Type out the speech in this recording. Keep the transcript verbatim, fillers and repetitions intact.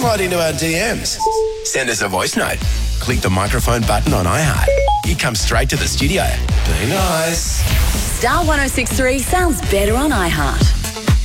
slide into our D Ms. Send us a voice note. Click the microphone button on iHeart. You come straight to the studio. Be nice. Star one oh six three sounds better on iHeart.